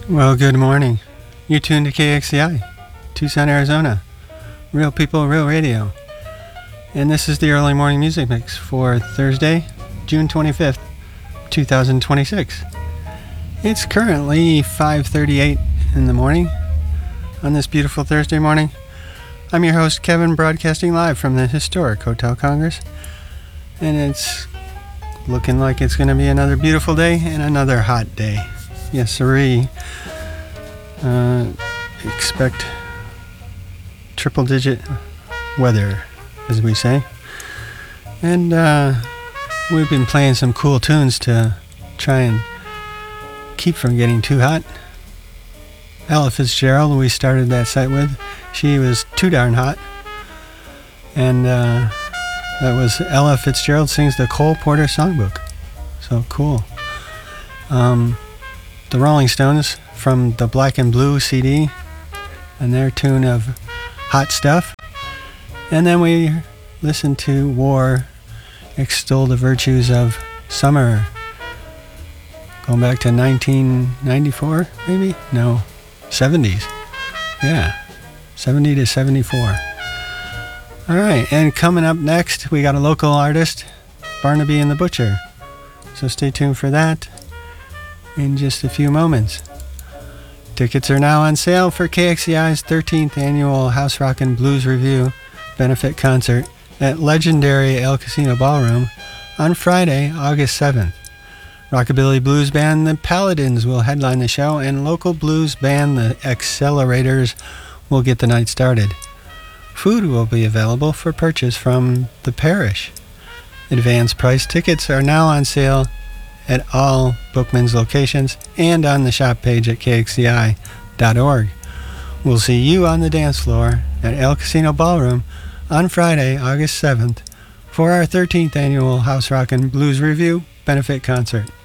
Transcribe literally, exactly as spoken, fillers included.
Well, good morning. You tuned to K X C I, Tucson, Arizona. Real people, real radio. And this is the early morning music mix for Thursday, June twenty-fifth, twenty twenty-six. It's currently five thirty-eight in the morning on this beautiful Thursday morning. I'm your host, Kevin, broadcasting live from the historic Hotel Congress. And it's looking like it's going to be another beautiful day and another hot day. Yes, sirree. Uh, expect triple digit weather, as we say. And uh, we've been playing some cool tunes to try and keep from getting too hot. Ella Fitzgerald, we started that set with. She was too darn hot. And uh, that was Ella Fitzgerald Sings the Cole Porter Songbook. So cool. Um... The Rolling Stones from the Black and Blue C D and their tune of Hot Stuff. And then we listened to War extol the virtues of summer. Going back to nineteen ninety-four, maybe? No, seventies. Yeah, seventy to seventy-four. All right, and coming up next, we got a local artist, Barnaby and the Butcher. So stay tuned for that in just a few moments. Tickets are now on sale for K X C I's thirteenth annual House Rockin' Blues Review benefit concert at legendary El Casino Ballroom on Friday, August seventh. Rockabilly blues band The Paladins will headline the show, and local blues band The Accelerators will get the night started. Food will be available for purchase from the parish. Advance price tickets are now on sale at all Bookman's locations and on the shop page at K X C I dot org. We'll see you on the dance floor at El Casino Ballroom on Friday, August seventh for our thirteenth annual House Rockin' Blues Review benefit concert.